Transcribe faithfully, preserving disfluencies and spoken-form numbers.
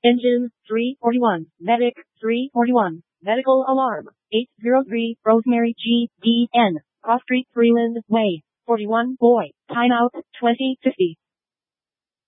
Engine, three forty-one. Medic, three forty-one. Medical alarm, eight zero three. Rosemary G. D. N. Cross Street, Freeland Way, forty-one. Boy, timeout, twenty fifty.